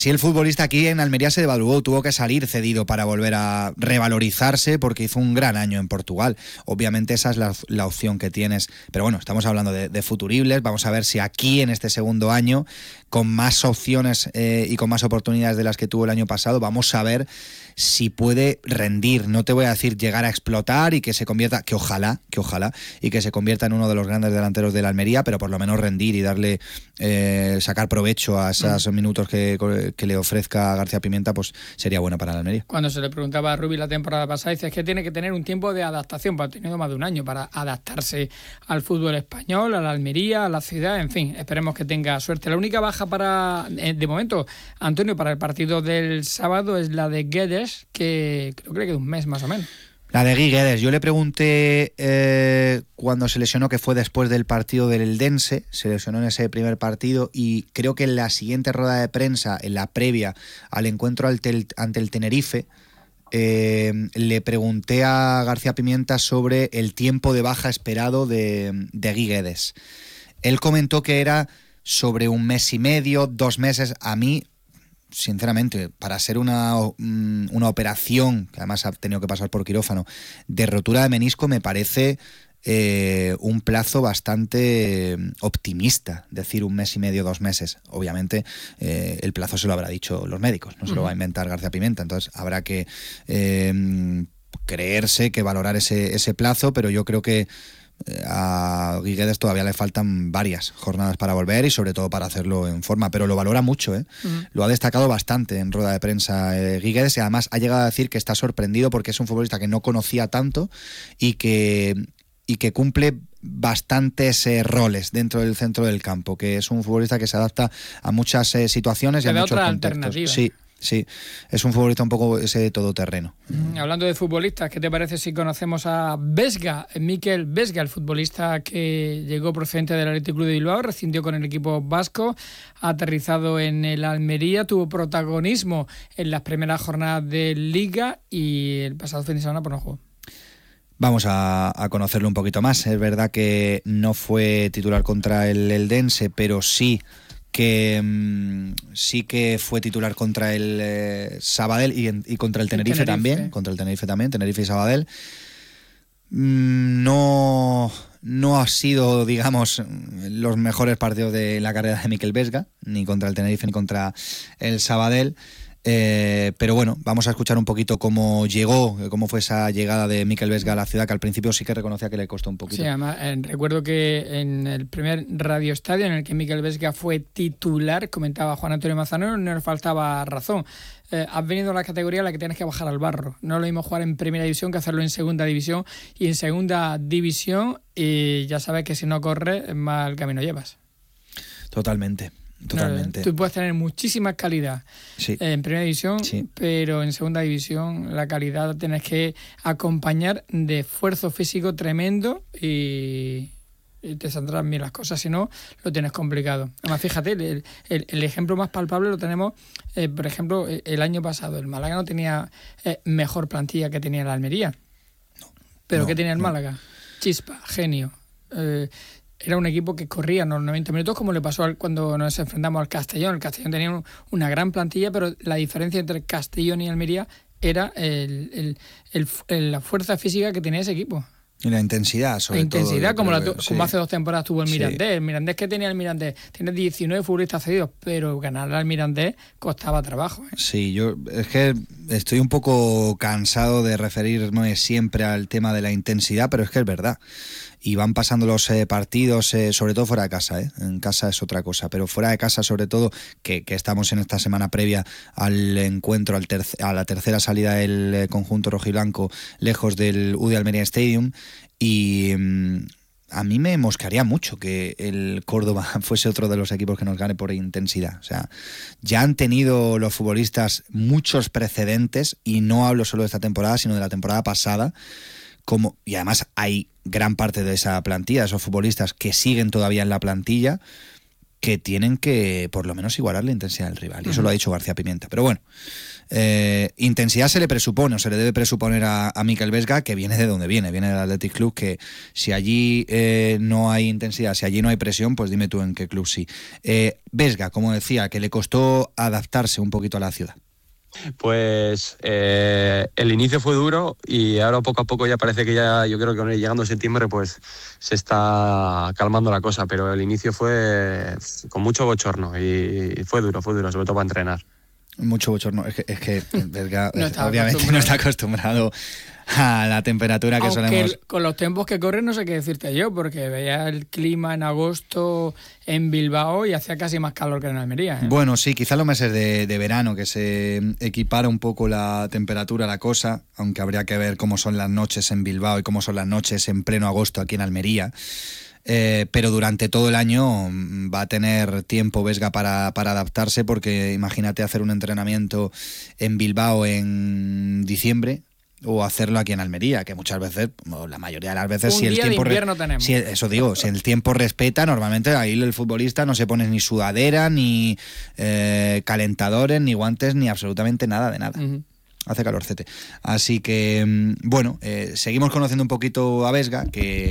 Sí, el futbolista aquí en Almería se devaluó, tuvo que salir cedido para volver a revalorizarse porque hizo un gran año en Portugal. Obviamente esa es la opción que tienes, pero bueno, estamos hablando de futuribles. Vamos a ver si aquí en este segundo año, con más opciones y con más oportunidades de las que tuvo el año pasado, vamos a ver si puede rendir. No te voy a decir llegar a explotar y que se convierta, que ojalá, y que se convierta en uno de los grandes delanteros de la Almería, pero por lo menos rendir y darle, sacar provecho a esos minutos que le ofrezca García Pimienta, pues sería bueno para la Almería. Cuando se le preguntaba a Rubi la temporada pasada, dice que tiene que tener un tiempo de adaptación, ha tenido más de un año para adaptarse al fútbol español, a la Almería, a la ciudad, en fin, esperemos que tenga suerte. La única baja para, de momento, Antonio, para el partido del sábado es la de Guedes, que creo que le queda un mes más o menos. La de Gui Guedes, yo le pregunté cuando se lesionó, que fue después del partido del Eldense, se lesionó en ese primer partido, y creo que en la siguiente rueda de prensa, en la previa al encuentro ante el Tenerife, le pregunté a García Pimienta sobre el tiempo de baja esperado de Gui Guedes. Él comentó que era sobre 1 mes y medio, 2 meses. A mí, sinceramente, para ser una operación, que además ha tenido que pasar por quirófano, de rotura de menisco, me parece un plazo bastante optimista, decir 1 mes y medio, 2 meses. Obviamente el plazo se lo habrá dicho los médicos, no se lo va a inventar García Pimienta, entonces habrá que creerse, que valorar ese plazo, pero yo creo que a Gui Guedes todavía le faltan varias jornadas para volver y sobre todo para hacerlo en forma, pero lo valora mucho, lo ha destacado bastante en rueda de prensa Gui Guedes, y además ha llegado a decir que está sorprendido porque es un futbolista que no conocía tanto y que cumple bastantes roles dentro del centro del campo, que es un futbolista que se adapta a muchas situaciones y a muchos contextos. Sí, es un futbolista un poco ese todoterreno. Hablando de futbolistas, ¿qué te parece si conocemos a Vesga, Mikel Vesga, el futbolista que llegó procedente del Athletic Club de Bilbao, rescindió con el equipo vasco, ha aterrizado en el Almería, tuvo protagonismo en las primeras jornadas de Liga y el pasado fin de semana pues no jugó. Vamos a conocerlo un poquito más. Es verdad que no fue titular contra el Eldense, pero sí que fue titular contra el Sabadell y contra el Tenerife también, contra el Tenerife también, Tenerife y Sabadell. No ha sido, digamos, los mejores partidos de la carrera de Mikel Vesga, ni contra el Tenerife ni contra el Sabadell. Pero bueno, vamos a escuchar un poquito cómo fue esa llegada de Mikel Vesga a la ciudad, que al principio sí que reconocía que le costó un poquito. Sí, además, recuerdo que en el primer Radio Estadio en el que Mikel Vesga fue titular, comentaba Juan Antonio Manzanero, no le faltaba razón. Has venido a la categoría en la que tienes que bajar al barro. No es lo mismo jugar en primera división que hacerlo en segunda división, y en segunda división y ya sabes que si no corres, mal camino llevas. Totalmente. Tú puedes tener muchísima calidad en primera división, pero en segunda división la calidad tienes que acompañar de esfuerzo físico tremendo y te saldrán bien las cosas, si no lo tienes complicado. Además, fíjate, el ejemplo más palpable lo tenemos, por ejemplo, el año pasado. El Málaga no tenía mejor plantilla que tenía la Almería. ¿Pero qué tenía el Málaga? Chispa, genio. Era un equipo que corría los 90 minutos, como le pasó cuando nos enfrentamos al Castellón. El Castellón tenía una gran plantilla, pero la diferencia entre Castellón y Almería era la fuerza física que tenía ese equipo. Y la intensidad, sobre todo. La intensidad, como hace 2 temporadas tuvo el Mirandés. El Mirandés, que tenía el Mirandés, tiene 19 futbolistas cedidos, pero ganar al Mirandés costaba trabajo. Sí, yo es que estoy un poco cansado de referirme siempre al tema de la intensidad, pero es que es verdad. Y van pasando los partidos, sobre todo fuera de casa, en casa es otra cosa, pero fuera de casa, sobre todo, que estamos en esta semana previa al encuentro, a la tercera salida del conjunto rojiblanco, lejos del UD Almería Stadium, y a mí me mosquearía mucho que el Córdoba fuese otro de los equipos que nos gane por intensidad. O sea, ya han tenido los futbolistas muchos precedentes, y no hablo solo de esta temporada, sino de la temporada pasada, y además hay gran parte de esa plantilla, de esos futbolistas que siguen todavía en la plantilla, que tienen que por lo menos igualar la intensidad del rival, y eso lo ha dicho García Pimienta. Pero bueno, intensidad se le presupone, o se le debe presuponer a Mikel Vesga, que viene de donde viene del Athletic Club, que si allí no hay intensidad, si allí no hay presión, pues dime tú en qué club sí. Vesga, como decía, que le costó adaptarse un poquito a la ciudad. Pues el inicio fue duro y ahora poco a poco ya parece que ya, yo creo que llegando septiembre pues se está calmando la cosa, pero el inicio fue con mucho bochorno y fue duro, sobre todo para entrenar. Mucho bochorno, es que Vesga obviamente no está acostumbrado a la temperatura que solemos... Con los tiempos que corren no sé qué decirte yo, porque veía el clima en agosto en Bilbao y hacía casi más calor que en Almería, ¿eh? Bueno, sí, quizás los meses de verano, que se equipara un poco la temperatura a la cosa, aunque habría que ver cómo son las noches en Bilbao y cómo son las noches en pleno agosto aquí en Almería. Pero durante todo el año va a tener tiempo Vesga para adaptarse, porque imagínate hacer un entrenamiento en Bilbao en diciembre o hacerlo aquí en Almería, que muchas veces, o la mayoría de las veces, si el tiempo tenemos. Si el tiempo respeta, normalmente ahí el futbolista no se pone ni sudadera, ni calentadores, ni guantes, ni absolutamente nada de nada. Hace calorcete. Así que, bueno, seguimos conociendo un poquito a Vesga,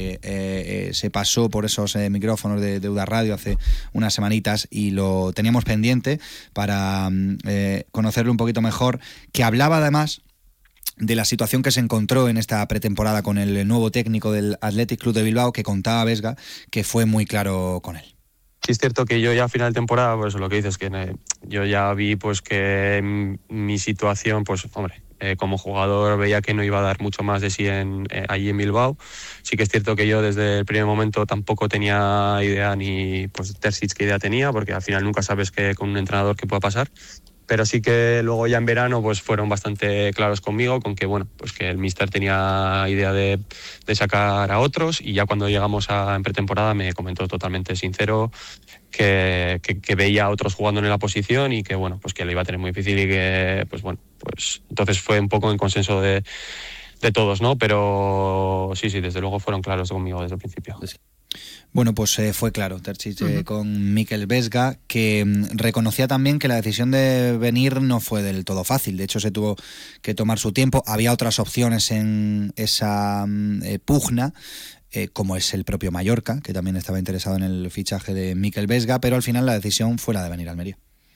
que se pasó por esos micrófonos de Euda Radio hace unas semanitas y lo teníamos pendiente para conocerlo un poquito mejor, que hablaba además de la situación que se encontró en esta pretemporada con el nuevo técnico del Athletic Club de Bilbao, que contaba Vesga, que fue muy claro con él. Sí, es cierto que yo ya a final de temporada, pues lo que dices, que yo ya vi pues que mi situación, pues hombre, como jugador veía que no iba a dar mucho más de sí allí en Bilbao. Sí que es cierto que yo desde el primer momento tampoco tenía idea, ni pues Terzic qué idea tenía, porque al final nunca sabes que con un entrenador qué pueda pasar. Pero sí que luego ya en verano pues fueron bastante claros conmigo, con que bueno, pues que el míster tenía idea de sacar a otros, y ya cuando llegamos en pretemporada me comentó totalmente sincero que veía a otros jugando en la posición y que bueno, pues que le iba a tener muy difícil, y que pues bueno, pues entonces fue un poco en consenso de todos, ¿no? Pero sí, desde luego fueron claros conmigo desde el principio. Bueno, pues fue claro Terzic con Mikel Vesga, que reconocía también que la decisión de venir no fue del todo fácil. De hecho, se tuvo que tomar su tiempo. Había otras opciones en esa pugna, como es el propio Mallorca, que también estaba interesado en el fichaje de Mikel Vesga, pero al final la decisión fue la de venir a Almería.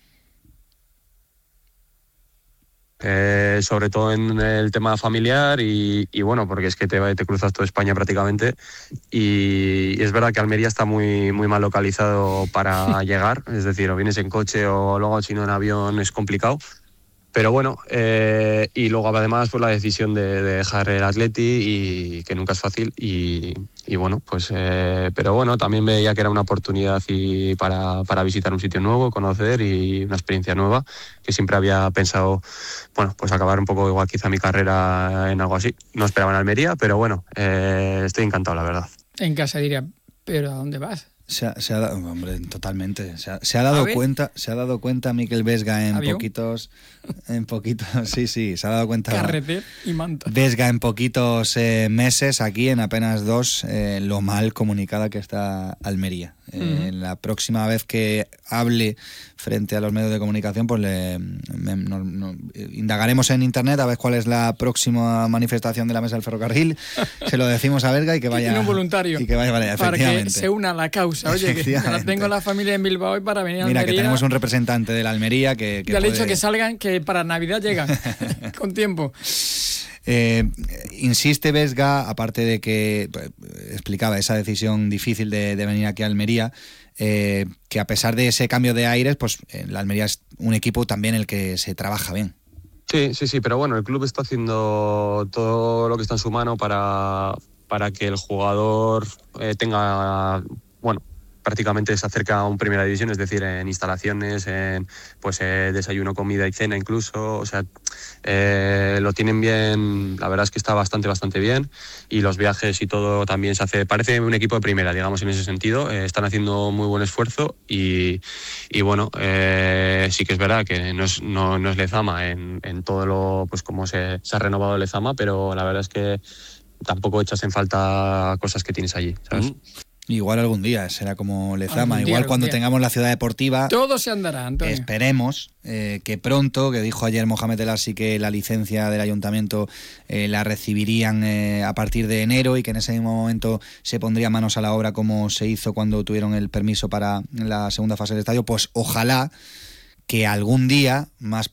Sobre todo en el tema familiar y bueno, porque es que te cruzas toda España prácticamente, y es verdad que Almería está muy, muy mal localizado para llegar, es decir, o vienes en coche o luego si no en avión es complicado. Pero bueno, y luego además pues la decisión de dejar el Atleti, y que nunca es fácil, y bueno, pues pero bueno, también veía que era una oportunidad y para visitar un sitio nuevo, conocer, y una experiencia nueva, que siempre había pensado, bueno, pues acabar un poco igual quizá mi carrera en algo así. No esperaba en Almería, pero bueno, estoy encantado, la verdad. En casa diría, ¿pero a dónde vas? Se ha dado, hombre, totalmente. Se ha dado cuenta Mikel Vesga en poquitos, sí, se ha dado cuenta. Carreter y manta. Vesga en poquitos meses, aquí en apenas 2, lo mal comunicada que está Almería. La próxima vez que hable frente a los medios de comunicación, pues indagaremos en internet a ver cuál es la próxima manifestación de la Mesa del Ferrocarril. Se lo decimos a Vesga y que vaya. Y un voluntario. Y que vaya, para que se una a la causa. Oye, que tengo la familia en Bilbao y para venir a Almería. Mira, que tenemos un representante de la Almería que ya le he dicho que salgan, que para Navidad llegan con tiempo. Insiste Vesga, aparte de que explicaba esa decisión difícil de venir aquí a Almería, que a pesar de ese cambio de aires, pues la Almería es un equipo también el que se trabaja bien. Sí, pero bueno, el club está haciendo todo lo que está en su mano para que el jugador tenga, bueno, prácticamente se acerca a un primera división, es decir, en instalaciones, en pues desayuno, comida y cena incluso, o sea, lo tienen bien, la verdad es que está bastante bien, y los viajes y todo también se hace, parece un equipo de primera, digamos, en ese sentido. Están haciendo muy buen esfuerzo y bueno, sí que es verdad que no es Lezama en todo lo, pues como se ha renovado Lezama, pero la verdad es que tampoco echas en falta cosas que tienes allí, ¿sabes? Igual algún día será como Lezama, igual cuando tengamos la ciudad deportiva. Todo se andará, Antonio. Esperemos que pronto, que dijo ayer Mohamed El Assi que la licencia del ayuntamiento la recibirían a partir de enero y que en ese mismo momento se pondría manos a la obra como se hizo cuando tuvieron el permiso para la segunda fase del estadio. Pues ojalá que algún día, más